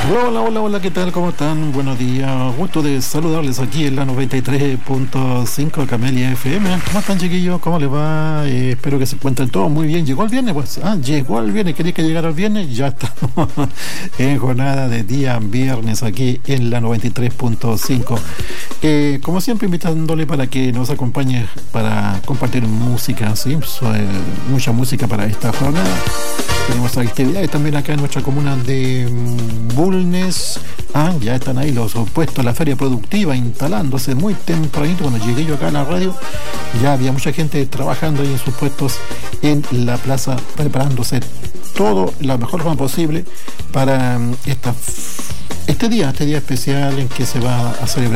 Hola, hola, hola, ¿qué tal? ¿Cómo están? Buenos días. Gusto de saludarles aquí en la 93.5 Camelia FM. ¿Cómo están, chiquillos? ¿Cómo les va? Espero que se encuentren todos muy bien. ¿Llegó el viernes? Pues, llegó el viernes. ¿Quería que llegara el viernes? Ya estamos en jornada de día viernes aquí en la 93.5. Como siempre, invitándole para que nos acompañe para compartir música, ¿sí? Mucha música para esta jornada. Tenemos actividades también acá en nuestra comuna de Bulnes. Ya están ahí los puestos, la feria productiva instalándose muy tempranito. Cuando llegué yo acá a la radio, ya había mucha gente trabajando ahí en sus puestos en la plaza, preparándose todo la mejor forma posible para este día especial en que se va a celebrar